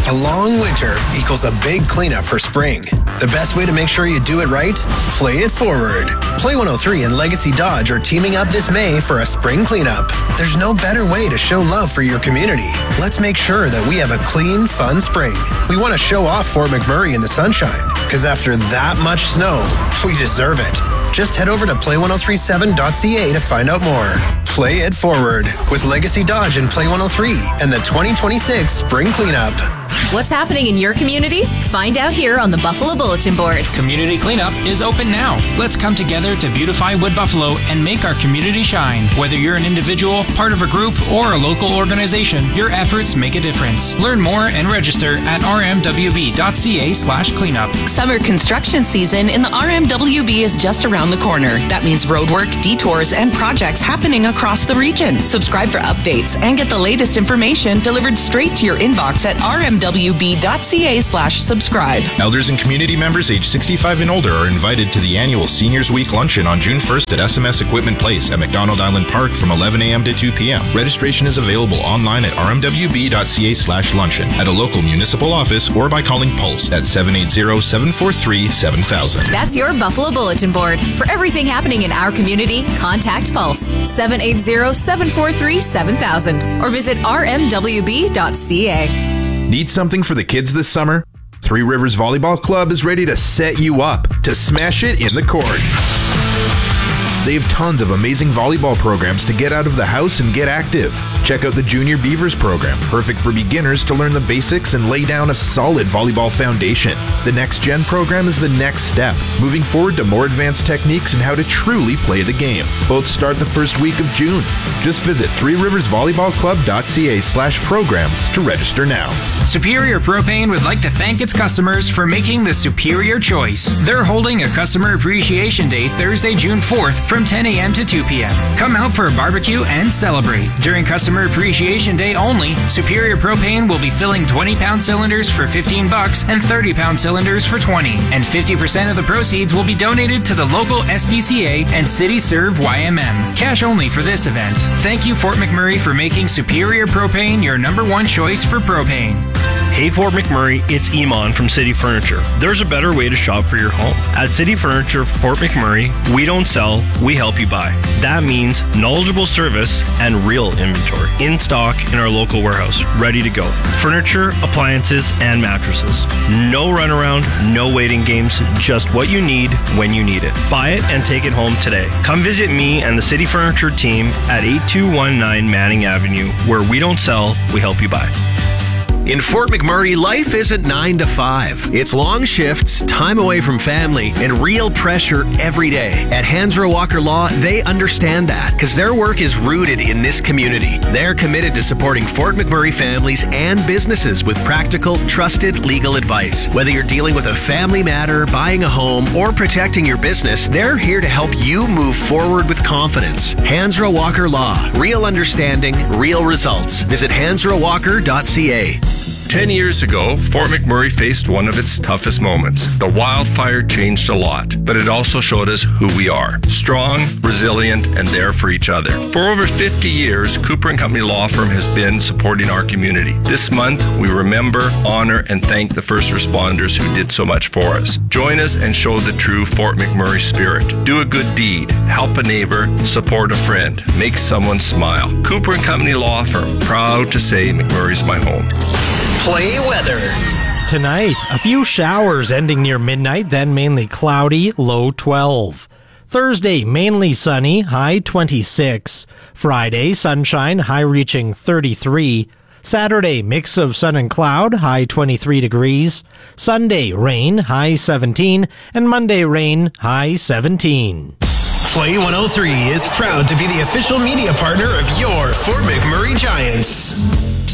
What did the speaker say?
A long winter equals a big cleanup for spring. The best way to make sure you do it right? Play it forward. Play 103 and Legacy Dodge are teaming up this May for a spring cleanup. There's no better way to show love for your community. Let's make sure that we have a clean, fun spring. We want to show off Fort McMurray in the sunshine, because after that much snow, we deserve it. Just head over to play1037.ca to find out more. Play it forward with Legacy Dodge and Play 103 and the 2026 Spring Cleanup. What's happening in your community? Find out here on the Buffalo Bulletin Board. Community Cleanup is open now. Let's come together to beautify Wood Buffalo and make our community shine. Whether you're an individual, part of a group, or a local organization, your efforts make a difference. Learn more and register at rmwb.ca/cleanup. Summer construction season in the RMWB is just around the corner. That means roadwork, detours, and projects happening across the region. Subscribe for updates and get the latest information delivered straight to your inbox at rmwb.ca/subscribe. Elders and community members age 65 and older are invited to the annual Seniors Week Luncheon on June 1st at SMS Equipment Place at McDonald Island Park from 11 a.m. to 2 p.m. Registration is available online at rmwb.ca/luncheon at a local municipal office or by calling Pulse at 780-743-7000. That's your Buffalo Bulletin Board. For everything happening in our community, contact Pulse 780-743-7000 or visit rmwb.ca. Need something for the kids this summer? Three Rivers Volleyball Club is ready to set you up to smash it in the court. They have tons of amazing volleyball programs to get out of the house and get active. Check out the Junior Beavers program, perfect for beginners to learn the basics and lay down a solid volleyball foundation. The Next Gen program is the next step, moving forward to more advanced techniques and how to truly play the game. Both start the first week of June. Just visit threeriversvolleyballclub.ca/programs to register now. Superior Propane would like to thank its customers for making the superior choice. They're holding a Customer Appreciation Day Thursday, June 4th from 10 a.m. to 2 p.m. Come out for a barbecue and celebrate. During Customer Appreciation Day only, Superior Propane will be filling 20-pound cylinders for $15 and 30-pound cylinders for $20. And 50% of the proceeds will be donated to the local SPCA and City Serve YMM. Cash only for this event. Thank you, Fort McMurray, for making Superior Propane your number one choice for propane. Hey Fort McMurray, it's Iman from City Furniture. There's a better way to shop for your home. At City Furniture Fort McMurray, we don't sell, we help you buy. That means knowledgeable service and real inventory in stock in our local warehouse, ready to go. Furniture, appliances, and mattresses. No runaround, no waiting games, just what you need when you need it. Buy it and take it home today. Come visit me and the City Furniture team at 8219 Manning Avenue, where we don't sell, we help you buy. In Fort McMurray, life isn't 9 to 5. It's long shifts, time away from family, and real pressure every day. At Hansrow Walker Law, they understand that because their work is rooted in this community. They're committed to supporting Fort McMurray families and businesses with practical, trusted legal advice. Whether you're dealing with a family matter, buying a home, or protecting your business, they're here to help you move forward with confidence. Hansrow Walker Law. Real understanding, real results. Visit hansrowwalker.ca. 10 years ago, Fort McMurray faced one of its toughest moments. The wildfire changed a lot, but it also showed us who we are. Strong, resilient, and there for each other. For over 50 years, Cooper & Company Law Firm has been supporting our community. This month, we remember, honor, and thank the first responders who did so much for us. Join us and show the true Fort McMurray spirit. Do a good deed, help a neighbor, support a friend, make someone smile. Cooper & Company Law Firm, proud to say McMurray's my home. Play weather. Tonight, a few showers ending near midnight, then mainly cloudy, low 12. Thursday, mainly sunny, high 26. Friday, sunshine, high reaching 33. Saturday, mix of sun and cloud, high 23 degrees. Sunday, rain, high 17. And Monday, rain, high 17. Play 103 is proud to be the official media partner of your Fort McMurray Giants.